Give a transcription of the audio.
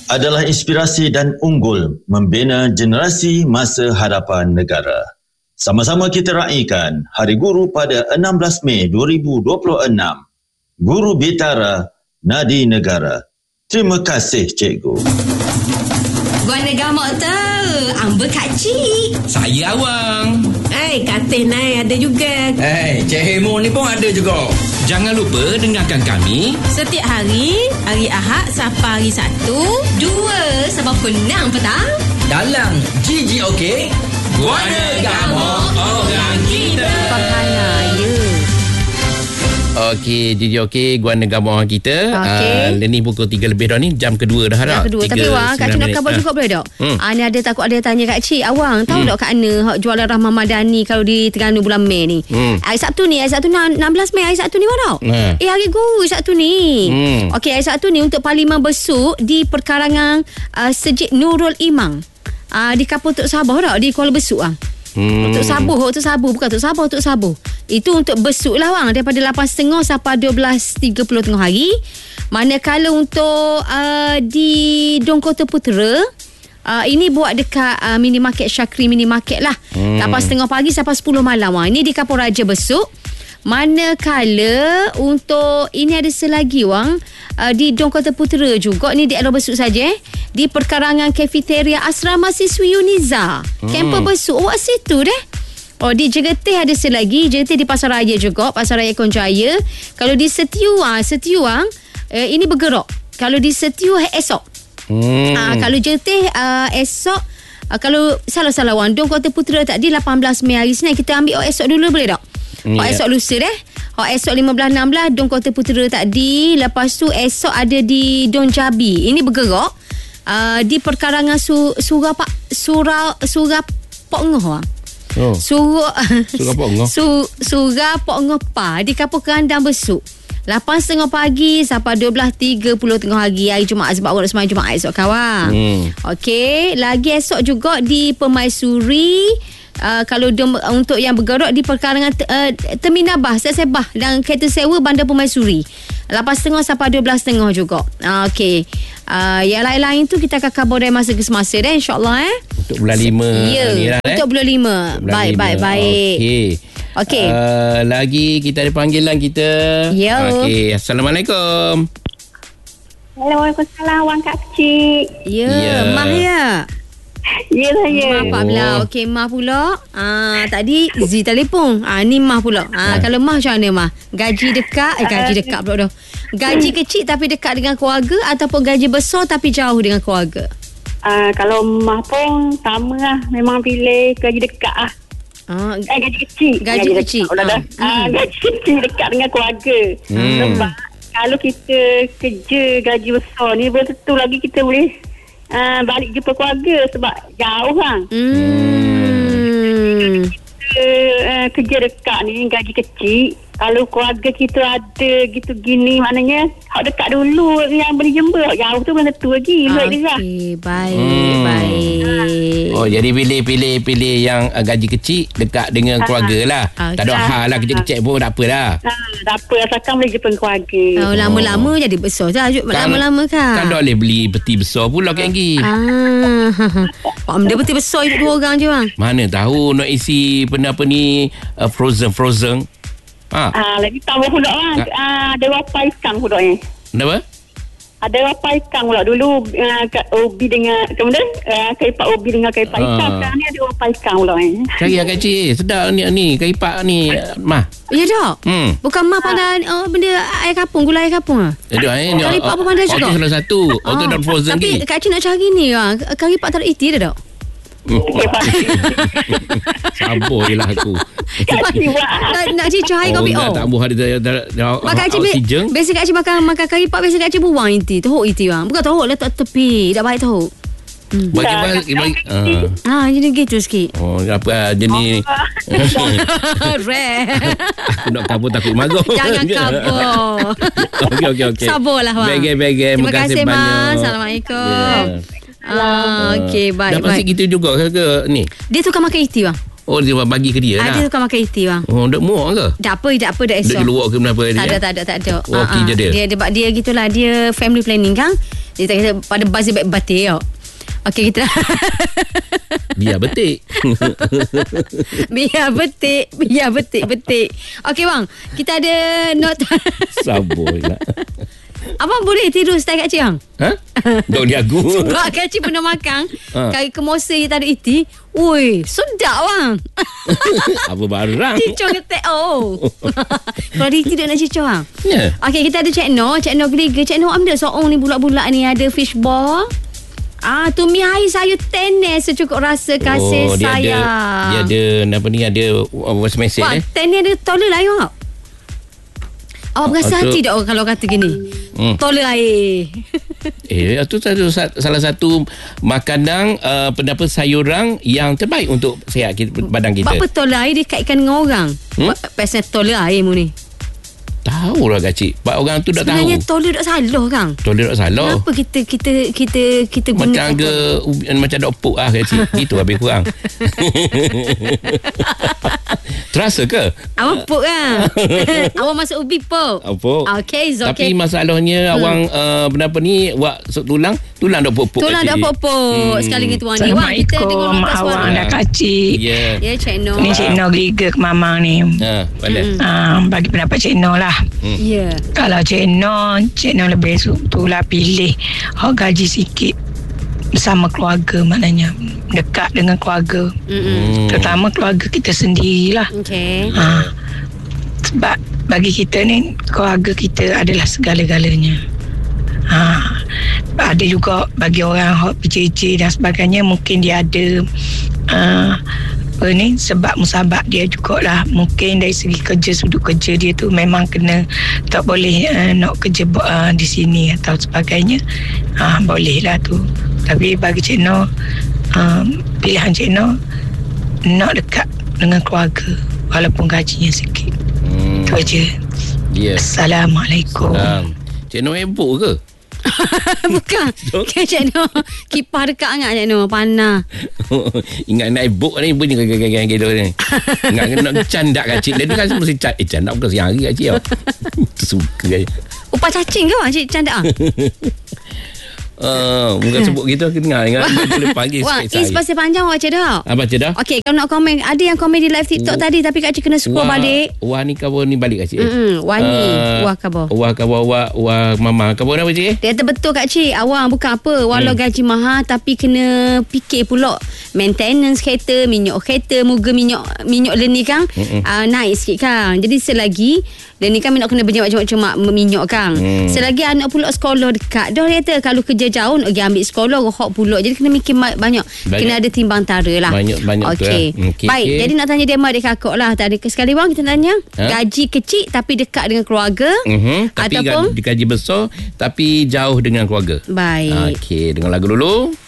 adalah inspirasi dan unggul membina generasi masa hadapan negara. Sama-sama kita raikan Hari Guru pada 16 Mei 2026. Guru Bitara, Nadi Negara. Terima kasih, Cikgu. Guana gamak tu, Amba Kak Cik. Saya Awang. Katil Nai ada juga. Cik Hemo ni pun ada juga. Jangan lupa dengarkan kami Setiap hari Ahad sampai hari Sabtu 2 sampai pukul 6 petang dalam GGOK Guana Gamak Orang Kita. Pahala ya. Okey, GGOK Guana Gamak Orang Kita. Okey. Ni pukul 3 lebih dah ni, jam kedua dah harap. Jam kedua. Tapi Wang, Kak Cik nak khabar juga boleh tak? Ni ada takut ada tanya Kak Cik. Awang, tahu tak Kak Ana jualan Rahmah Madani kalau di Terengganu bulan Mei ni? Hari Sabtu ni, 16 Mei hari Sabtu ni mana? Hari Guru Sabtu ni. Okey, hari Sabtu ni untuk Parlimen Besuk di perkarangan Sejid Nurul Imam. Di Kapal Tok Sabah tak? Di Kuala Besuk ah. Untuk Sabuh bukan Tok Sabah, Tok Sabuh. Itu untuk besuk lah Wang, daripada 8.30 sampai 12.30 tengah hari. Manakala untuk di Dong Kota Putera, ini buat dekat mini market Syakri mini market lah. 8.30 pagi sampai 10 malam Wang. Ini di Kapal Raja Besuk. Manakala untuk ini ada selagi Wang, di Dong Kota Putera juga, ni di Elo Besuk saja, di perkarangan kafeteria Asrama Siswi Uniza. Kampus Besuk awak situ deh. Di Jegetih ada selagi, Jegetih di Pasar Raya juga, Pasar Raya Konjaya. Kalau di Setiawang, ini bergerak. Kalau di Setiawang esok. Kalau Jegetih esok, kalau salah Wang, Dong Kota Putera tadi 18 Mei hari Senin, kita ambil esok dulu boleh tak? Esok lusa deh. Esok 15-16 Dong Kota Putera tadi. Lepas tu esok ada di Dong Jabi. Ini bergerak di perkarangan Surah Pok Ngoh. Surah Pok Ngoh Pa di Kapal Kerandang Besuk. 8.30 pagi sampai 12.30 tengah hari Jumaat, sebab orang sembahyang Jumaat esok kawan. Okey, lagi esok juga di Permaisuri. Kalau untuk yang bergerak di perkarangan Terminal Bah, Sebah dan kereta sewa Bandar Permaisuri 8.30 sampai 12.30 juga. Okey. Yang lain-lain tu kita akan khabar dari masa ke semasa dah, insyaAllah Untuk bulan 5 ya, ni lah untuk bulan 5. Baik. Okey. Lagi kita ada panggilan kita. Ya. Okey, Assalamualaikum. Waalaikumsalam, Wang Kak Cik. Ya. Mah ya. Ya saya. Mah pula. Okey, Mah pula. Tadi Z telefon. Ni Mah pula. Kalau Mah macam mana Mah? Gaji dekat pula dah. Gaji kecil tapi dekat dengan keluarga, ataupun gaji besar tapi jauh dengan keluarga? Kalau Mah pun sama lah. Memang pilih gaji dekat lah. Gaji kecil. Gaji kecil. Gaji kecil dekat dengan keluarga. Sebab kalau kita kerja gaji besar ni, betul lagi kita boleh balik jumpa keluarga sebab jauh kan. Kita kerja dekat ni gaji kecil. Kalau keluarga kita ada gitu gini, maknanya hak dekat dulu yang boleh jumpa. Jauh tu belum tentu lagi. Okey, baik. Jadi pilih yang gaji kecil dekat dengan keluarga lah. Tak ada hal lah, kecil-kecil pun tak apa lah. Tak apa, asalkan boleh jumpa keluarga. Lama-lama jadi besar saja. Lama-lama kan. Kan dah boleh beli peti besar pula kan Gi. Dia peti besar ikut 2 orang je bang. Mana tahu nak isi apa ni frozen. Lagi tambah pula kan. Ada berapa ikan pula ni? Kenapa? Ada berapa ikan pula. Dulu ubi dengan kemudian kaipak ubi dengan kaipak ikan. Sekarang ni ada berapa ikan pula ni? Cari Kak Cik. Sedap ni kaipak ni Mah. Ya tak? Bukan Mah pandai benda air kapung, gula air kapung karipak apa pandai juga? Salah satu. Itu dalam frozen. Tapi Kak Cik nak cari ni karipak tak ada iti dah tak? Sabar je lah aku. Nak cik cahaya kopi tak buah ada oksigen. Biasa Kak Cik makan karipak, biasa Kak Cik buang iti. Teruk iti bang. Bukan teruk, letak tepi. Tak baik teruk. Bagi jadi gitu sikit. Apa jenis rare. Aku nak kabur takut marah. Jangan kabur. Okey. Sabarlah bang. Bege. Terima kasih bang. Assalamualaikum. Okey, baik. Dah pasti gitu juga ke ni? Dia tukar makan iti bang. Dia bagi ke dia lah. Dia tukar makan iti bang. Duk muak ke? Tak apa dah esok. Duk luar ke kenapa dia? Tak ada. Okey je dia. Dia gitulah, dia family planning kan. Dia tak kata pada buzzer baik batik tau. Okey, kita Biar betik. Biar betik. Okey bang, kita ada note. Saboi lah. Abang boleh tidur style Kak Cik bang? Ha? Dok dia aku. Sebab Kak Cik pernah makan kari kemosa yang tak ada iti. Ui, sedap bang. Apa barang? Cicong ketek. Kalau dia tidur nak cicong bang. Ya. Okey, kita ada Cik Noh. Cik Noh geliga. Cik Noh ambil soong ni bulat-bulat ni. Ada fishball. Tumi air sayur tenis secukup rasa kasih sayang. Dia ada apa ni, ada voice message tenis ada toilet air tak? Awak berasa hati tak kalau kata gini? Toilet air. Itu salah satu makanan pendapat sayuran yang terbaik untuk sihat badan kita. Apa toilet air dikaitkan dengan orang? Pasal toilet air mu ni. Tahu lah Kak Cik. Orang tu dah tahu. Sebenarnya toilet tak salah kan? Toilet tak salah. Kenapa kita macam macam dok puk lah Kak Cik. Itu habis kurang. Terasa ke? Awak puk kan? Awak masuk ubi puk. Puk. Okay, it's okay. Tapi masalahnya awang apa ni, awak tulang dok puk-puk. Tulang dok puk-puk. Sekali dengan tuan ni. Assalamualaikum awang dan Kak Cik. Ya, Cik Noh. Ni Cik Noh geliga ke Mamang ni. Boleh. Bagi pendapat Cik Noh lah. Ya. Kalau Cik Noh lebih suka pilih gaji sikit bersama keluarga, maknanya dekat dengan keluarga. Terutama keluarga kita sendirilah. Okey. Sebab bagi kita ni, keluarga kita adalah segala-galanya. Ada juga bagi orang PJJ dan sebagainya, mungkin dia ada sebab musabak dia jugalah. Mungkin dari segi kerja, sudut kerja dia tu memang kena, tak boleh nak kerja di sini atau sebagainya. Boleh lah tu. Tapi bagi Cik Noh, pilihan Cik Noh nak dekat dengan keluarga walaupun gajinya sikit. Itu aja. Assalamualaikum. Cik Noh ebok ke? Bukan. Cik Noh kipas dekat sangat Cik Noh, panah. Ingat nak ibuk ni bunyi gitu ni. Ingat nak candak Kak Cik. Dia kan mesti candak bukan siang hari Kak Cik. Suka je. Upah cacing ke bang Cik candak? Bukan sebut gitu, aku dengar boleh panggil Wah, sikit saya. pasal panjang awak baca dah. Baca dah. Okey, kalau nak komen, ada yang komen di live TikTok tadi tapi Kak Cik kena scroll balik. Wah ni khabar ni balik Kak Cik. Wah ni, wah khabar. Wah mama khabar apa Cik? Dia kata betul Kak Cik, awang bukan apa, walau gaji mahal tapi kena fikir pula maintenance kereta, minyak kereta, moga minyak leni kan naik sikit kan. Jadi selagi leni kan minyak kena berjemaah minyak kan. Selagi anak pula sekolah dekat, dah dia kata kalau kerja jauh nak pergi ambil sekolah rohok pula, jadi kena mikir banyak. Kena ada timbang tara lah. Banyak okay. Okay. Baik, jadi nak tanya dia adik kakak lah. Tadi sekali bang kita tanya gaji kecil tapi dekat dengan keluarga, tapi ataupun gaji besar tapi jauh dengan keluarga. Baik. Okey, dengar lagu dulu.